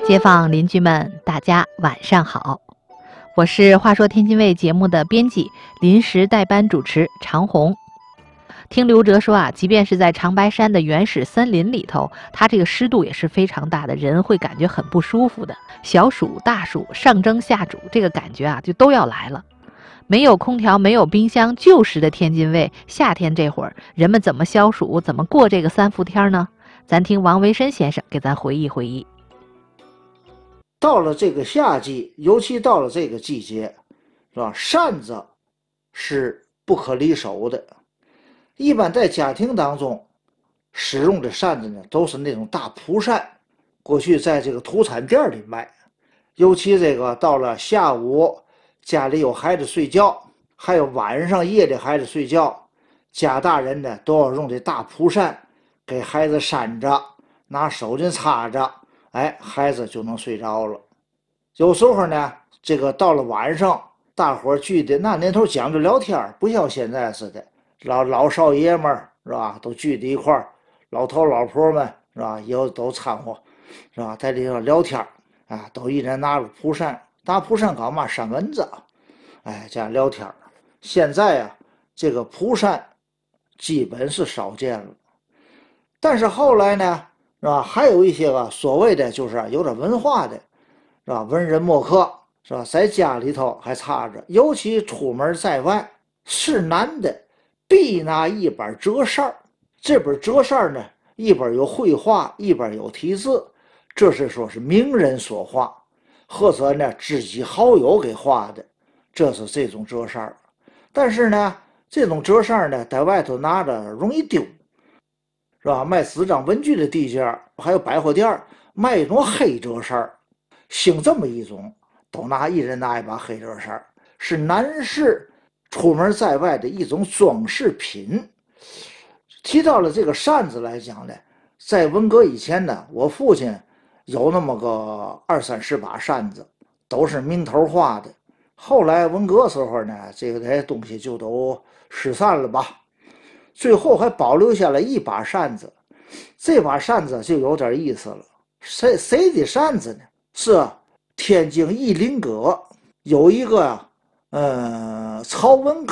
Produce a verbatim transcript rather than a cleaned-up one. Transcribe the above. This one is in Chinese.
街坊邻居们，大家晚上好，我是《话说天津卫》节目的编辑，临时代班主持常红。听刘哲说啊，即便是在长白山的原始森林里头，它这个湿度也是非常大的，人会感觉很不舒服的。小暑、大暑、上蒸下煮，这个感觉啊就都要来了。没有空调，没有冰箱，旧时的天津卫，夏天这会儿，人们怎么消暑，怎么过这个三伏天呢？咱听王维申先生给咱回忆回忆。 到了这个夏季，尤其到了这个季节，是吧？扇子是不可离手的。一般在家庭当中使用的扇子呢，都是那种大蒲扇。过去在这个土产店里卖，尤其这个到了下午，家里有孩子睡觉，还有晚上夜里孩子睡觉，家大人呢都要用这大蒲扇给孩子扇着，拿手巾擦着。哎，孩子就能睡着了。有时候呢，这个到了晚上，大伙儿聚的那年头讲究聊天，不像现在似的，老老少爷们儿是吧，都聚在一块儿，老头老婆们是吧，也都掺和，是吧，在里头聊天啊，都一人拿着蒲扇，拿蒲扇搞嘛扇蚊子，哎，这样聊天。现在啊，这个蒲扇基本是少见了，但是后来呢？是吧？还有一些个所谓的就是有点文化的，是吧？文人墨客，是吧？在家里头还插着，尤其出门在外，是男的必拿一本折扇。这本折扇呢，一本有绘画，一本有题字，这是说是名人所画，或者呢知己好友给画的，这是这种折扇。但是呢，这种折扇呢，在外头拿着容易丢。是吧？卖纸张文具的地界还有百货店卖一种黑折扇，兴这么一种，都拿一人拿一把黑折扇，是男士出门在外的一种装饰品。提到了这个扇子来讲呢，在文革以前呢，我父亲有那么个二三十把扇子，都是名头画的。后来文革时候呢，这个些东西就都失散了吧。最后还保留下来一把扇子，这把扇子就有点意思了。谁谁的扇子呢？是天津义林阁有一个呃曹文